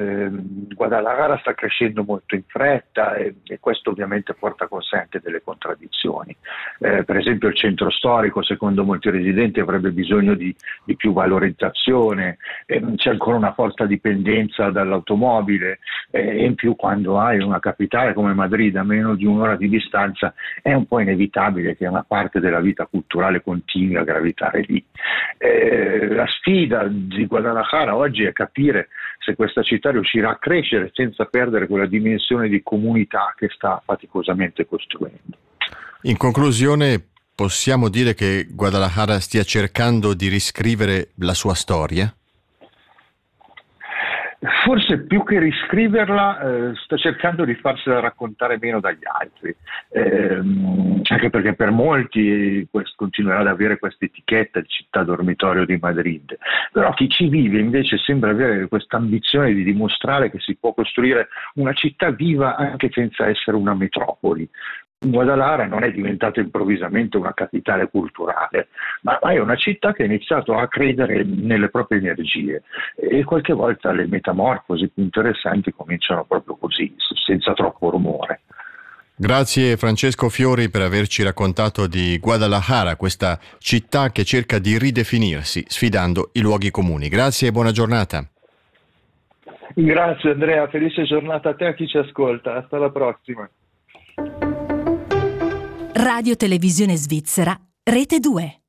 Guadalajara sta crescendo molto in fretta e questo ovviamente porta con sé anche delle contraddizioni. Per esempio il centro storico, secondo molti residenti, avrebbe bisogno di più valorizzazione, c'è ancora una forte dipendenza dall'automobile e in più quando hai una capitale come Madrid a meno di un'ora di distanza è un po' inevitabile che una parte della vita culturale continui a gravitare lì. La sfida di Guadalajara oggi è capire se questa città riuscirà a crescere senza perdere quella dimensione di comunità che sta faticosamente costruendo. In conclusione, possiamo dire che Guadalajara stia cercando di riscrivere la sua storia? Forse più che riscriverla sta cercando di farsela raccontare meno dagli altri, anche perché per molti continuerà ad avere questa etichetta di città dormitorio di Madrid, però chi ci vive invece sembra avere questa ambizione di dimostrare che si può costruire una città viva anche senza essere una metropoli. Guadalajara non è diventata improvvisamente una capitale culturale, ma è una città che ha iniziato a credere nelle proprie energie e qualche volta le metamorfosi più interessanti cominciano proprio così, senza troppo rumore. Grazie Francesco Fiori per averci raccontato di Guadalajara, questa città che cerca di ridefinirsi sfidando i luoghi comuni. Grazie e buona giornata. Grazie Andrea, felice giornata a te e a chi ci ascolta. Hasta la prossima. Radio Televisione Svizzera, Rete 2.